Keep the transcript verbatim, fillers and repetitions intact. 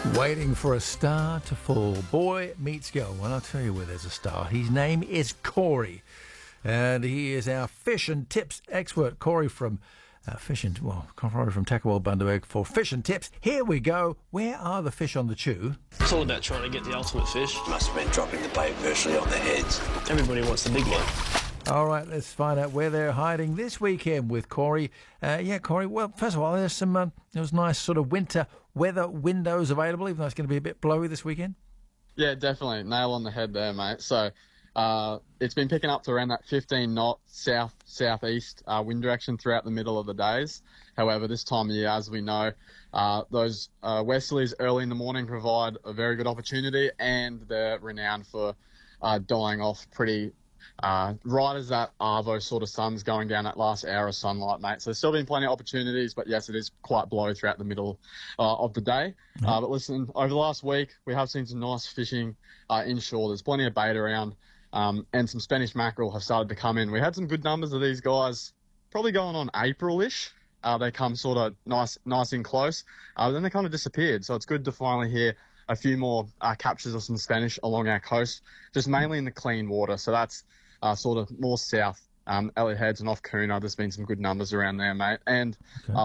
Waiting for a star to fall. Boy meets girl. Well, I'll tell you where there's a star. His name is Corey, and he is our fish and tips expert. Corey from uh, Fish and, well, Corey from Tackle World Bundaberg for Fish and Tips. Here we go. Where are the fish on the chew? It's all about trying to get the ultimate fish. Must have been dropping the bait virtually on their heads. Everybody wants the big one. All right, let's find out where they're hiding this weekend with Corey. Uh, yeah, Corey, well, first of all, there's some uh, those nice sort of winter weather windows available, even though it's going to be a bit blowy this weekend. Yeah, definitely. Nail on the head there, mate. So uh, it's been picking up to around that fifteen knot south southeast uh, wind direction throughout the middle of the days. However, this time of year, as we know, uh, those uh, westerlies early in the morning provide a very good opportunity, and they're renowned for uh, dying off pretty Uh, right as that arvo sort of sun's going down that last hour of sunlight, mate. So there's still been plenty of opportunities, but yes, it is quite blowy throughout the middle uh, of the day. Mm-hmm. Uh, but listen, over the last week, we have seen some nice fishing uh, inshore. There's plenty of bait around, um, and some Spanish mackerel have started to come in. We had some good numbers of these guys, probably going on April-ish. Uh, they come sort of nice, nice and close, uh, but then they kind of disappeared. So it's good to finally hear a few more uh, captures of some Spanish along our coast, just mainly in the clean water. So that's Uh, sort of more south, um, Elliot Heads and off Coona. There's been some good numbers around there, mate. And Okay. uh,